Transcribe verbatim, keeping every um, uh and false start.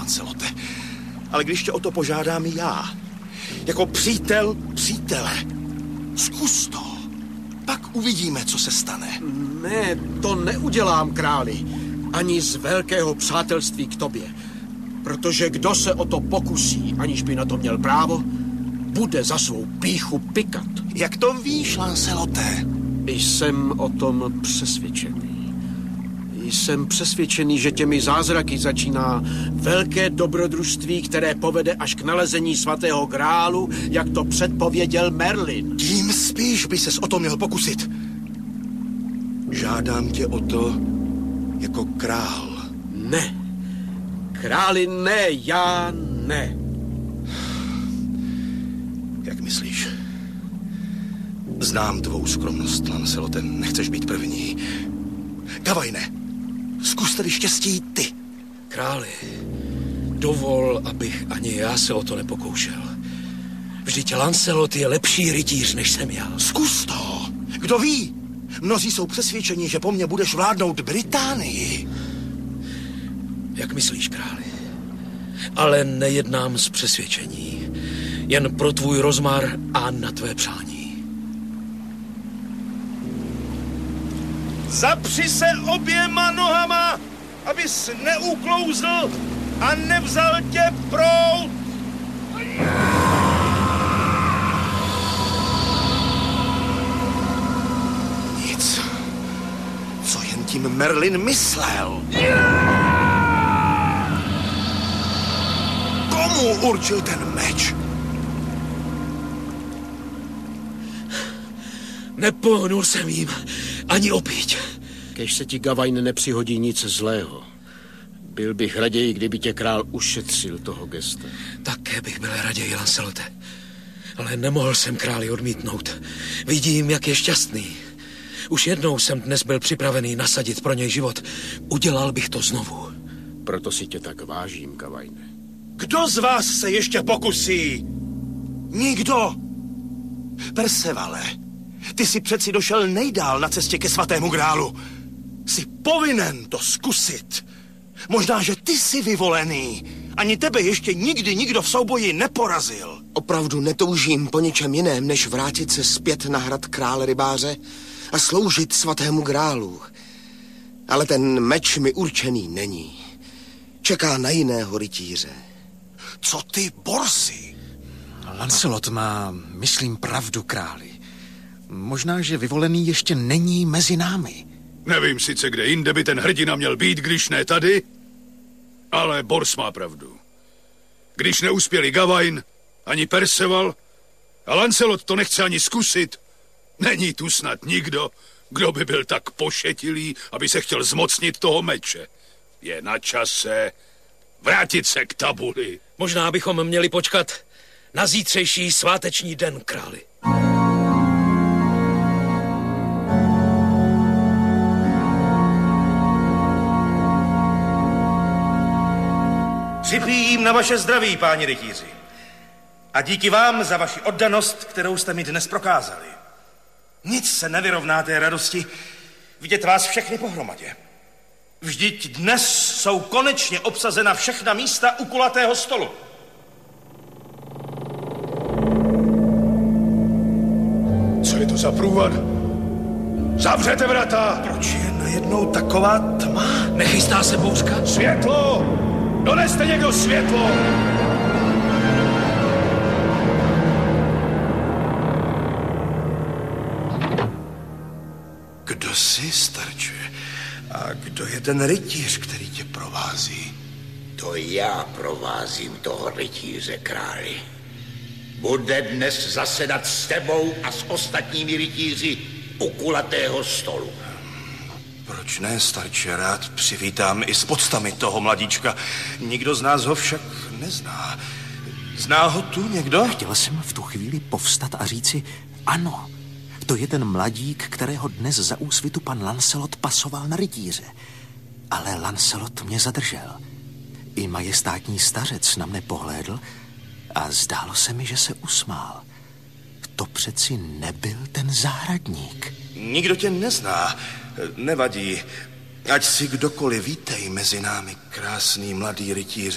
Lancelote. Ale když tě o to požádám já, jako přítel přítele, zkus to. Pak uvidíme, co se stane. Ne, to neudělám, králi. Ani z velkého přátelství k tobě. Protože kdo se o to pokusí, aniž by na to měl právo, bude za svou pýchu pikat. Jak to víš, Lancelote? Jsem o tom přesvědčený. Jsem přesvědčený, že těmi zázraky začíná velké dobrodružství, které povede až k nalezení svatého grálu, jak to předpověděl Merlin. Tím spíš by ses o to měl pokusit. Žádám tě o to jako král. Ne. Králi ne, já ne. Jak myslíš? Znám tvou skromnost, Lancelote, nechceš být první. Gavajne, zkus tedy štěstí ty. Králi, dovol, abych ani já se o to nepokoušel. Vždyť Lancelot je lepší rytíř, než jsem já. Zkus to. Kdo ví? Mnozí jsou přesvědčeni, že po mně budeš vládnout Británii. Jak myslíš, králi? Ale nejednám z přesvědčení. Jen pro tvůj rozmar a na tvé přání. Zapři se oběma nohama, abys neuklouzl a nevzal tě proud. Nic. Co jen tím Merlin myslel? Komu určil ten meč? Nepohnul jsem jim ani opíť. Kež se ti, Gavajne, nepřihodí nic zlého. Byl bych raději, kdyby tě král ušetřil toho gesta. Také bych byl raději, Lancelote. Ale nemohl jsem králi odmítnout. Vidím, jak je šťastný. Už jednou jsem dnes byl připravený nasadit pro něj život. Udělal bych to znovu. Proto si tě tak vážím, Gavajne. Kdo z vás se ještě pokusí? Nikdo. Percevale, ty jsi přeci došel nejdál na cestě ke svatému grálu. Jsi povinen to zkusit. Možná, že ty jsi vyvolený. Ani tebe ještě nikdy nikdo v souboji neporazil. Opravdu netoužím po ničem jiném, než vrátit se zpět na hrad krále rybáře a sloužit svatému grálu. Ale ten meč mi určený není. Čeká na jiného rytíře. Co ty, Borsi? Lancelot má, myslím, pravdu, králi. Možná, že vyvolený ještě není mezi námi. Nevím sice, kde jinde by ten hrdina měl být, když ne tady, ale Bors má pravdu. Když neuspěli Gawain, ani Perceval, a Lancelot to nechce ani zkusit, není tu snad nikdo, kdo by byl tak pošetilý, aby se chtěl zmocnit toho meče. Je na čase vrátit se k tabuli. Možná bychom měli počkat na zítřejší sváteční den, králi. Připijím na vaše zdraví, páni rytíři. A díky vám za vaši oddanost, kterou jste mi dnes prokázali. Nic se nevyrovná té radosti vidět vás všechny pohromadě. Vždyť dnes jsou konečně obsazena všechna místa u kulatého stolu. Co je to za průvad? Zavřete vrata! Proč je najednou taková tma? Nechystá se bouřka? Světlo! Doneste někdo světlo! Kdo jsi, starče? A kdo je ten rytíř, který tě provází? To já provázím toho rytíře, králi. Bude dnes zasedat s tebou a s ostatními rytíři u kulatého stolu. Proč ne, starče, rád přivítám i s podstami toho mladíčka. Nikdo z nás ho však nezná. Zná ho tu někdo? Chtěl jsem v tu chvíli povstat a říci ano. To je ten mladík, kterého dnes za úsvitu pan Lancelot pasoval na rytíře. Ale Lancelot mě zadržel. I majestátní stařec na mne pohlédl a zdálo se mi, že se usmál. To přeci nebyl ten zahradník. Nikdo tě nezná. Nevadí. Ať si kdokoliv, vítej mezi námi, krásný mladý rytíři.